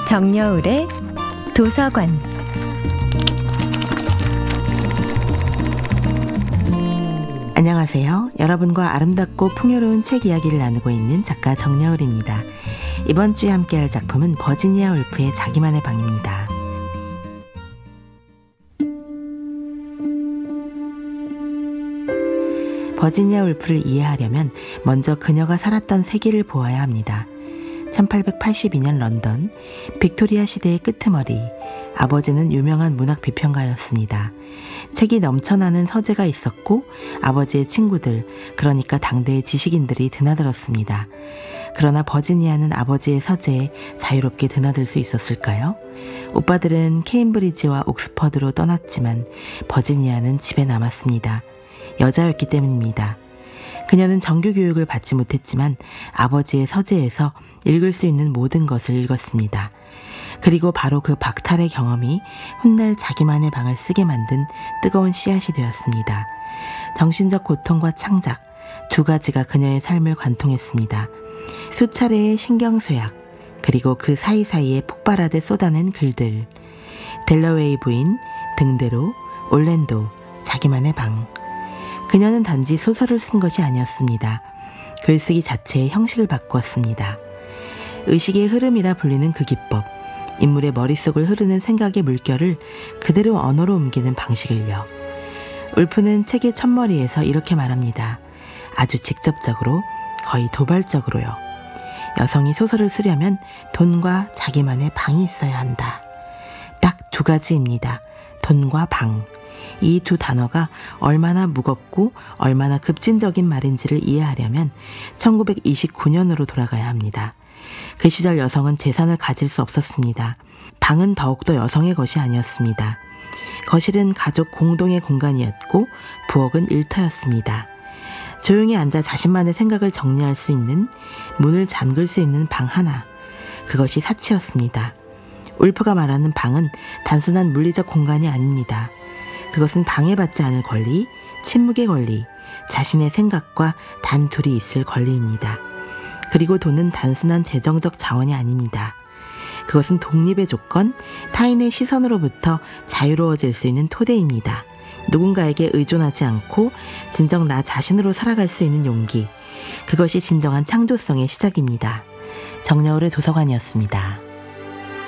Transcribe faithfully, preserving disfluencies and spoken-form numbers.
정여울의 도서관. 안녕하세요. 여러분과 아름답고 풍요로운 책 이야기를 나누고 있는 작가 정여울입니다. 이번 주에 함께할 작품은 버지니아 울프의 자기만의 방입니다. 버지니아 울프를 이해하려면 먼저 그녀가 살았던 세기를 보아야 합니다. 천팔백팔십이 년 런던, 빅토리아 시대의 끄트머리. 아버지는 유명한 문학 비평가였습니다. 책이 넘쳐나는 서재가 있었고 아버지의 친구들, 그러니까 당대의 지식인들이 드나들었습니다. 그러나 버지니아는 아버지의 서재에 자유롭게 드나들 수 있었을까요? 오빠들은 케임브리지와 옥스퍼드로 떠났지만 버지니아는 집에 남았습니다. 여자였기 때문입니다. 그녀는 정규 교육을 받지 못했지만 아버지의 서재에서 읽을 수 있는 모든 것을 읽었습니다. 그리고 바로 그 박탈의 경험이 훗날 자기만의 방을 쓰게 만든 뜨거운 씨앗이 되었습니다. 정신적 고통과 창작, 두 가지가 그녀의 삶을 관통했습니다. 수차례의 신경쇠약, 그리고 그 사이사이에 폭발하듯 쏟아낸 글들. 델러웨이 부인, 등대로, 올랜도, 자기만의 방. 그녀는 단지 소설을 쓴 것이 아니었습니다. 글쓰기 자체의 형식을 바꾸었습니다. 의식의 흐름이라 불리는 그 기법, 인물의 머릿속을 흐르는 생각의 물결을 그대로 언어로 옮기는 방식을요. 울프는 책의 첫머리에서 이렇게 말합니다. 아주 직접적으로, 거의 도발적으로요. 여성이 소설을 쓰려면 돈과 자기만의 방이 있어야 한다. 딱 두 가지입니다. 돈과 방. 이 두 단어가 얼마나 무겁고 얼마나 급진적인 말인지를 이해하려면 천구백이십구 년으로 돌아가야 합니다. 그 시절 여성은 재산을 가질 수 없었습니다. 방은 더욱더 여성의 것이 아니었습니다. 거실은 가족 공동의 공간이었고 부엌은 일터였습니다. 조용히 앉아 자신만의 생각을 정리할 수 있는, 문을 잠글 수 있는 방 하나, 그것이 사치였습니다. 울프가 말하는 방은 단순한 물리적 공간이 아닙니다. 그것은 방해받지 않을 권리, 침묵의 권리, 자신의 생각과 단둘이 있을 권리입니다. 그리고 돈은 단순한 재정적 자원이 아닙니다. 그것은 독립의 조건, 타인의 시선으로부터 자유로워질 수 있는 토대입니다. 누군가에게 의존하지 않고 진정 나 자신으로 살아갈 수 있는 용기, 그것이 진정한 창조성의 시작입니다. 정여울의 도서관이었습니다.